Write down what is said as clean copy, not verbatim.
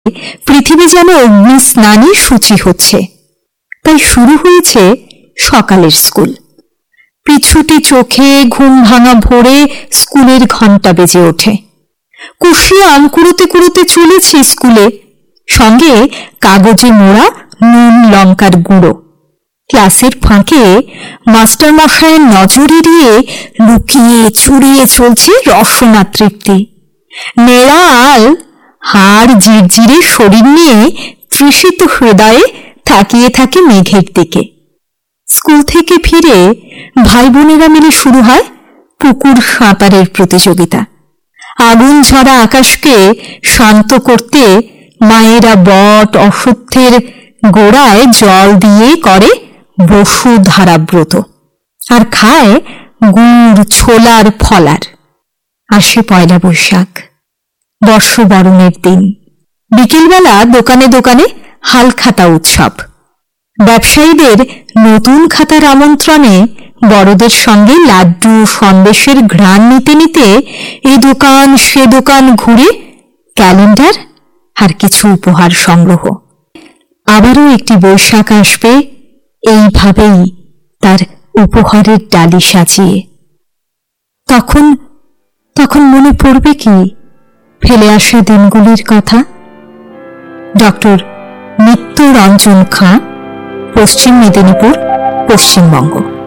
পৃথিবী যেন অগ্নি স্নানে সূচি হচ্ছে। তাই শুরু হয়েছে সকালের স্কুল। পিছুটি চোখে ঘুম ভাঙা ভোরে স্কুলের ঘণ্টা বেজে ওঠে। কুশিয়ে আম কুড়োতে কুড়োতে চলেছি স্কুলে, সঙ্গে কাগজে মোড়া নুন লঙ্কার গুঁড়ো। ক্লাসের ফাঁকে মাস্টার মশাইয়ের নজর এড়িয়ে লুকিয়ে ছড়িয়ে চলছে রসনা তৃপ্তি। নেড়া আল হাড় জিরজিরে শরীর নিয়ে তৃষিত হৃদয়ে তাকিয়ে থাকে মেঘের দিকে। স্কুল থেকে ফিরে ভাই বোনেরা মিলে শুরু হয় পুকুর সাঁতারের প্রতিযোগিতা। আগুন ঝরা আকাশকে শান্ত করতে মায়েরা বট অশ্বত্থের গোড়ায় জল দিয়ে করে বসুধারাব্রত, আর খায় গুড় ছোলার ফলার। আসে পয়লা বৈশাখ, বর্ষবরণের দিন। বিকেলবেলা দোকানে দোকানে হালখাতা উৎসব। ব্যবসায়ীদের নতুন খাতার আমন্ত্রণে বড়দের সঙ্গে লাড্ডু সন্দেশের ঘ্রাণ নিতে নিতে এ দোকান সে দোকান ঘুরে ক্যালেন্ডার আর কিছু উপহার সংগ্রহ। আবারও একটি বৈশাখ আসবে এইভাবেই তার উপহারের ডালি সাজিয়ে। তখন তখন মনে পড়বে কি ফেলে আসা দিনগুলির কথা? ডক্টর নিত্যরঞ্জন খাঁ, পশ্চিম মেদিনীপুর, পশ্চিমবঙ্গ।